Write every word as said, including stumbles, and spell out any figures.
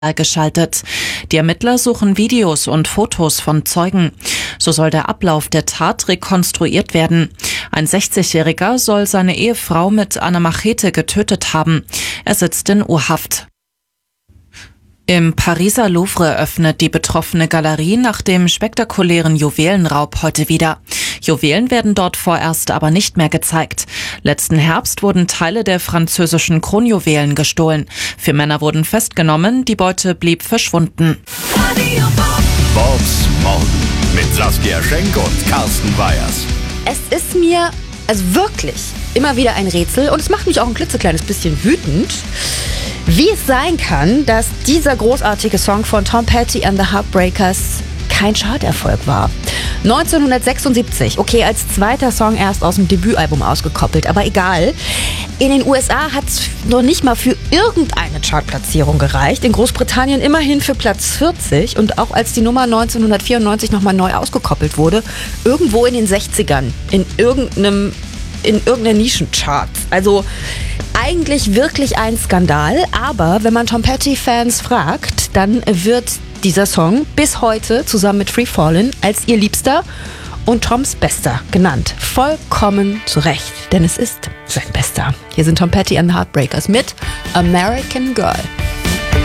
geschaltet. Die Ermittler suchen Videos und Fotos von Zeugen. So soll der Ablauf der Tat rekonstruiert werden. Ein sechzigjähriger soll seine Ehefrau mit einer Machete getötet haben. Er sitzt in U-Haft. Im Pariser Louvre öffnet die betroffene Galerie nach dem spektakulären Juwelenraub heute wieder. Juwelen werden dort vorerst aber nicht mehr gezeigt. Letzten Herbst wurden Teile der französischen Kronjuwelen gestohlen. Vier Männer wurden festgenommen, die Beute blieb verschwunden. Bobs Morgen mit Saskia Schenk und Carsten Weyers. Es ist mir also wirklich immer wieder ein Rätsel und es macht mich auch ein klitzekleines bisschen wütend, wie es sein kann, dass dieser großartige Song von Tom Petty and the Heartbreakers kein Charterfolg war. neunzehnhundertsechsundsiebzig, okay, als zweiter Song erst aus dem Debütalbum ausgekoppelt, aber egal. In den U S A hat es noch nicht mal für irgendeine Chartplatzierung gereicht. In Großbritannien immerhin für Platz vierzig und auch als die Nummer neunzehnhundertvierundneunzig nochmal neu ausgekoppelt wurde, irgendwo in den sechzigern, in irgendeinem, in irgendeiner Nischenchart. Also eigentlich wirklich ein Skandal, aber wenn man Tom Petty-Fans fragt, dann wird dieser Song bis heute zusammen mit Free Fallin' als ihr Liebster und Toms Bester genannt. Vollkommen zu Recht, denn es ist sein Bester. Hier sind Tom Petty and the Heartbreakers mit American Girl.